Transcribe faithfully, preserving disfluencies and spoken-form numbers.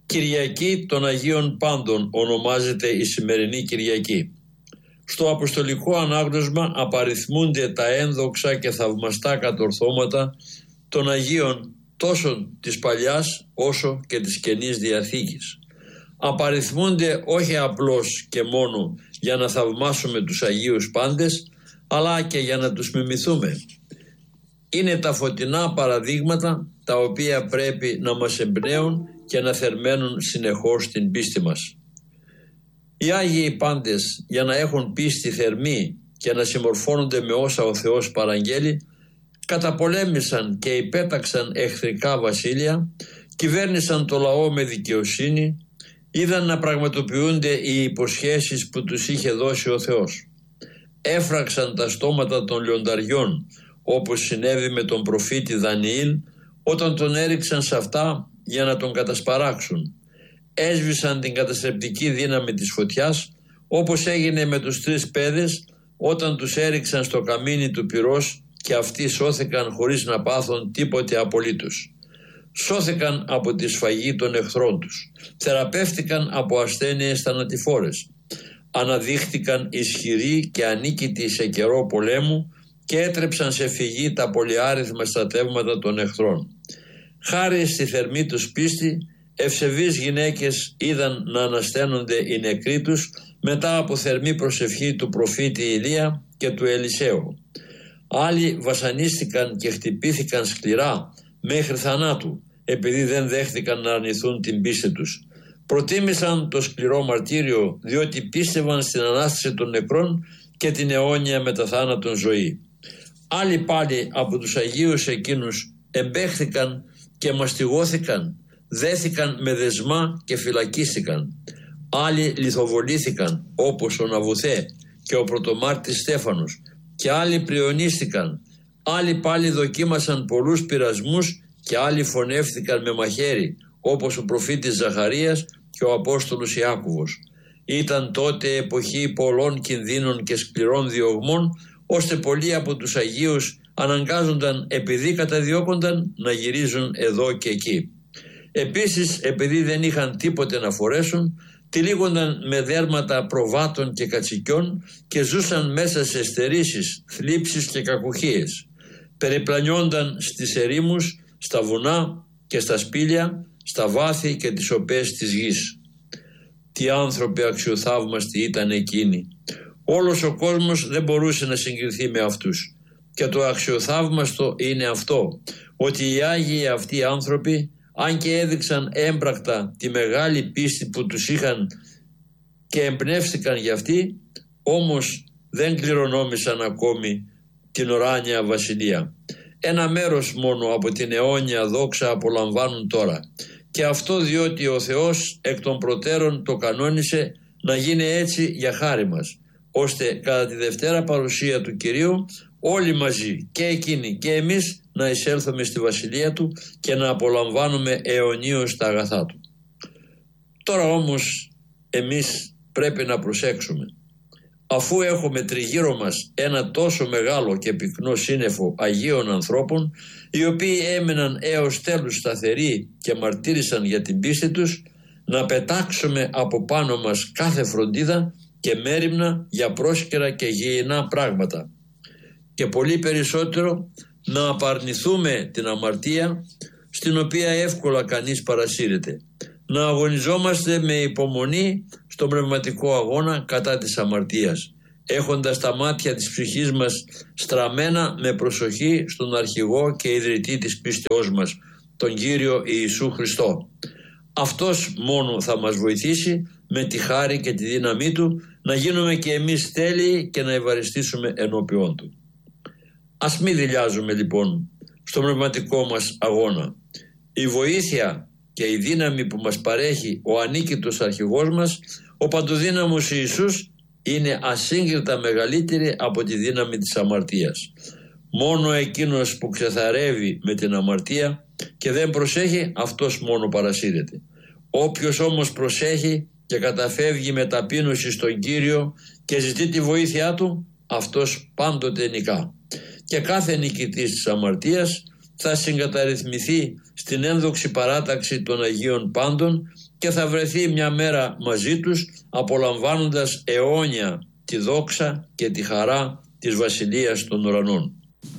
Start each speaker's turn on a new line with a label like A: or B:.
A: Κυριακή των Αγίων Πάντων ονομάζεται η σημερινή Κυριακή. Στο Αποστολικό Ανάγνωσμα απαριθμούνται τα ένδοξα και θαυμαστά κατορθώματα των Αγίων τόσο της Παλιάς όσο και της Καινής Διαθήκης. Απαριθμούνται όχι απλώς και μόνο για να θαυμάσουμε τους Αγίους Πάντες, αλλά και για να τους μιμηθούμε. Είναι τα φωτεινά παραδείγματα τα οποία πρέπει να μας εμπνέουν και να θερμαίνουν συνεχώς την πίστη μας. Οι Άγιοι Πάντες, για να έχουν πίστη θερμή και να συμμορφώνονται με όσα ο Θεός παραγγέλει, καταπολέμησαν και υπέταξαν εχθρικά βασίλεια, κυβέρνησαν το λαό με δικαιοσύνη, είδαν να πραγματοποιούνται οι υποσχέσεις που τους είχε δώσει ο Θεός. Έφραξαν τα στόματα των λιονταριών, όπως συνέβη με τον προφήτη Δανιήλ όταν τον έριξαν σε αυτά για να τον κατασπαράξουν. Έσβησαν την καταστρεπτική δύναμη της φωτιάς, όπως έγινε με τους τρεις παιδες όταν τους έριξαν στο καμίνι του πυρός και αυτοί σώθηκαν χωρίς να πάθουν τίποτε απολύτως. Σώθηκαν από τη σφαγή των εχθρών τους, θεραπεύτηκαν από ασθένειες θανατηφόρες, αναδείχτηκαν ισχυροί και ανίκητοι σε καιρό πολέμου και έτρεψαν σε φυγή τα πολυάριθμα στρατεύματα των εχθρών. Χάρη στη θερμή τους πίστη, ευσεβείς γυναίκες είδαν να ανασταίνονται οι νεκροί τους μετά από θερμή προσευχή του προφήτη Ηλία και του Ελισαίου. Άλλοι βασανίστηκαν και χτυπήθηκαν σκληρά μέχρι θανάτου επειδή δεν δέχτηκαν να αρνηθούν την πίστη τους. Προτίμησαν το σκληρό μαρτύριο διότι πίστευαν στην Ανάσταση των νεκρών και την αιώνια μεταθάνατον ζωή. Άλλοι πάλι από τους Αγίους εκείνους εμπέχθηκαν και μαστιγώθηκαν, δέθηκαν με δεσμά και φυλακίστηκαν. Άλλοι λιθοβολήθηκαν όπως ο Ναβουθέ και ο πρωτομάρτης Στέφανος και άλλοι πριονίστηκαν. Άλλοι πάλι δοκίμασαν πολλούς πειρασμούς και άλλοι φωνεύτηκαν με μαχαίρι όπως ο προφήτης Ζαχαρίας και ο Απόστολος Ιάκωβος. Ήταν τότε εποχή πολλών κινδύνων και σκληρών διωγμών, ώστε πολλοί από τους Αγίους αναγκάζονταν επειδή καταδιώκονταν να γυρίζουν εδώ και εκεί. Επίσης, επειδή δεν είχαν τίποτε να φορέσουν, τυλίγονταν με δέρματα προβάτων και κατσικιών και ζούσαν μέσα σε στερήσεις, θλίψεις και κακουχίες. Περιπλανιόνταν στις ερήμους, στα βουνά και στα σπήλια, στα βάθη και τις οπές της γης. Τι άνθρωποι αξιοθαύμαστοι ήταν εκείνοι. Όλος ο κόσμος δεν μπορούσε να συγκριθεί με αυτούς. Και το αξιοθαύμαστο είναι αυτό, ότι οι Άγιοι αυτοί άνθρωποι, αν και έδειξαν έμπρακτα τη μεγάλη πίστη που τους είχαν και εμπνεύστηκαν για αυτή, όμως δεν κληρονόμησαν ακόμη την ουράνια βασιλεία. Ένα μέρος μόνο από την αιώνια δόξα απολαμβάνουν τώρα. Και αυτό διότι ο Θεός εκ των προτέρων το κανόνισε να γίνει έτσι για χάρη μας, ώστε κατά τη Δευτέρα παρουσία του Κυρίου όλοι μαζί, και εκείνοι και εμείς, να εισέλθουμε στη βασιλεία Του και να απολαμβάνουμε αιωνίως τα αγαθά Του. Τώρα όμως εμείς πρέπει να προσέξουμε. Αφού έχουμε τριγύρω μας ένα τόσο μεγάλο και πυκνό σύννεφο Αγίων ανθρώπων, οι οποίοι έμεναν έως τέλους σταθεροί και μαρτύρησαν για την πίστη τους, να πετάξουμε από πάνω μας κάθε φροντίδα και μέριμνα για πρόσκαιρα και γηεινά πράγματα. Και πολύ περισσότερο να απαρνηθούμε την αμαρτία, στην οποία εύκολα κανείς παρασύρεται. Να αγωνιζόμαστε με υπομονή στον πνευματικό αγώνα κατά της αμαρτίας, έχοντας τα μάτια της ψυχής μας στραμμένα με προσοχή στον αρχηγό και ιδρυτή της πίστεώς μας, τον Κύριο Ιησού Χριστό. Αυτός μόνο θα μας βοηθήσει με τη χάρη και τη δύναμή Του να γίνουμε και εμείς τέλειοι και να ευαριστήσουμε ενώπιόν Του. Ας μην δειλιάζουμε λοιπόν στον πνευματικό μας αγώνα. Η βοήθεια και η δύναμη που μας παρέχει ο ανίκητος αρχηγός μας, ο παντοδύναμος Ιησούς, είναι ασύγκριτα μεγαλύτερη από τη δύναμη της αμαρτίας. Μόνο εκείνος που ξεθαρεύει με την αμαρτία και δεν προσέχει, αυτός μόνο παρασύρεται. Όποιος όμως προσέχει και καταφεύγει με ταπείνωση στον Κύριο και ζητεί τη βοήθειά Του, αυτός πάντοτε νικά. Και κάθε νικητής της αμαρτίας θα συγκαταρρυθμιθεί στην ένδοξη παράταξη των Αγίων Πάντων και θα βρεθεί μια μέρα μαζί τους, απολαμβάνοντας αιώνια τη δόξα και τη χαρά της Βασιλείας των Ουρανών.